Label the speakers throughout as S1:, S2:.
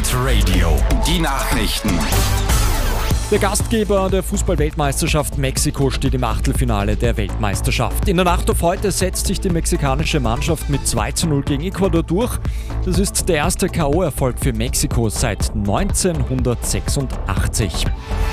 S1: Hit Radio. Die Nachrichten.
S2: Der Gastgeber der Fußball-Weltmeisterschaft Mexiko steht im Achtelfinale der Weltmeisterschaft. In der Nacht auf heute setzt sich die mexikanische Mannschaft mit 2:0 gegen Ecuador durch. Das ist der erste K.O.-Erfolg für Mexiko seit 1986.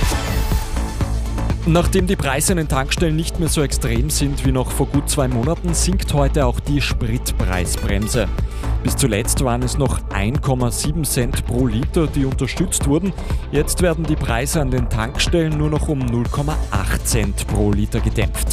S2: Nachdem die Preise an den Tankstellen nicht mehr so extrem sind wie noch vor gut 2 Monaten, sinkt heute auch die Spritpreisbremse. Bis zuletzt waren es noch 1,7 Cent pro Liter, die unterstützt wurden. Jetzt werden die Preise an den Tankstellen nur noch um 0,8 Cent pro Liter gedämpft.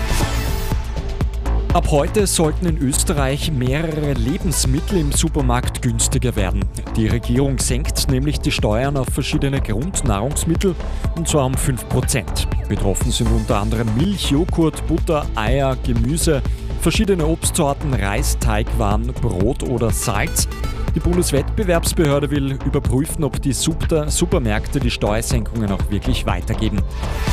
S2: Ab heute sollten in Österreich mehrere Lebensmittel im Supermarkt günstiger werden. Die Regierung senkt nämlich die Steuern auf verschiedene Grundnahrungsmittel, und zwar um 5%. Betroffen sind unter anderem Milch, Joghurt, Butter, Eier, Gemüse, verschiedene Obstsorten, Reis, Teigwaren, Brot oder Salz. Die Bundeswettbewerbsbehörde will überprüfen, ob die Supermärkte die Steuersenkungen auch wirklich weitergeben.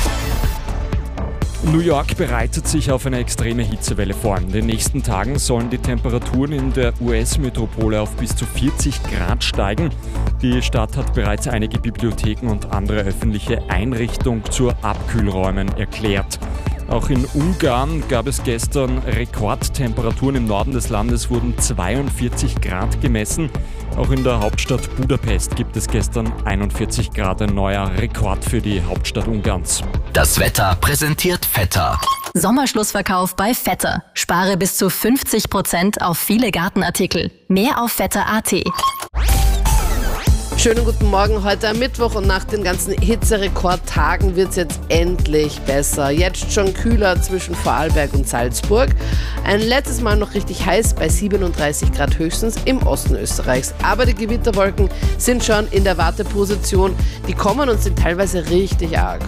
S2: New York bereitet sich auf eine extreme Hitzewelle vor. In den nächsten Tagen sollen die Temperaturen in der US-Metropole auf bis zu 40 Grad steigen. Die Stadt hat bereits einige Bibliotheken und andere öffentliche Einrichtungen zu Abkühlräumen erklärt. Auch in Ungarn gab es gestern Rekordtemperaturen. Im Norden des Landes wurden 42 Grad gemessen. Auch in der Hauptstadt Budapest gibt es gestern 41 Grad, ein neuer Rekord für die Hauptstadt Ungarns.
S1: Das Wetter präsentiert Vetter.
S3: Sommerschlussverkauf bei Vetter. Spare bis zu 50% auf viele Gartenartikel. Mehr auf vetter.at.
S4: Schönen guten Morgen heute am Mittwoch, und nach den ganzen Hitzerekordtagen wird es jetzt endlich besser. Jetzt schon kühler zwischen Vorarlberg und Salzburg. Ein letztes Mal noch richtig heiß bei 37 Grad höchstens im Osten Österreichs. Aber die Gewitterwolken sind schon in der Warteposition. Die kommen und sind teilweise richtig arg.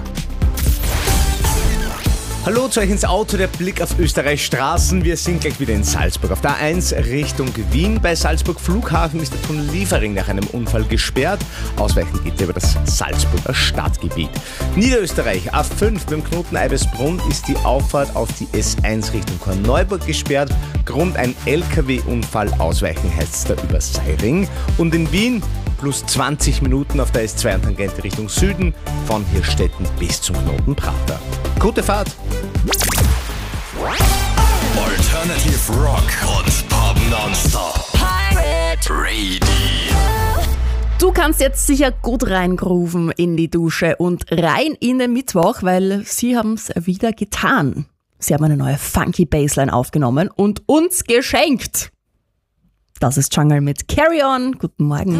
S5: Hallo zu euch ins Auto, der Blick auf Österreichs Straßen. Wir sind gleich wieder in Salzburg. Auf der A1 Richtung Wien. Bei Salzburg Flughafen ist der Tunnel Liefering nach einem Unfall gesperrt. Ausweichen geht über das Salzburger Stadtgebiet. Niederösterreich A5 beim Knoten Eibesbrunn ist die Auffahrt auf die S1 Richtung Korneuburg gesperrt. Grund ein LKW-Unfall. Ausweichen heißt es da über Seiring. Und in Wien plus 20 Minuten auf der S2 und Tangente Richtung Süden von Hirstetten bis zum Knoten Prater. Gute Fahrt!
S1: Alternative Rock und Pop nonstop. Pirate Radio.
S6: Du kannst jetzt sicher gut reingrooven in die Dusche und rein in den Mittwoch, weil sie haben es wieder getan. Sie haben eine neue funky Bassline aufgenommen und uns geschenkt. Das ist Jungle mit Carry On. Guten Morgen.